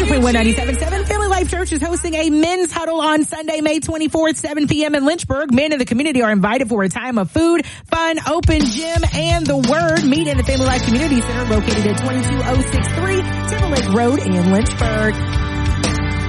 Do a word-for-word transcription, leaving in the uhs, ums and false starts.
ninety-two point one, ninety-seven point seven. Family Life Church is hosting a men's huddle on Sunday, May twenty-fourth, seven p.m. in Lynchburg. Men in the community are invited for a time of food, fun, open gym, and the word. Meet in the Family Life Community Center located at twenty-two oh six three Timberlake Road in Lynchburg.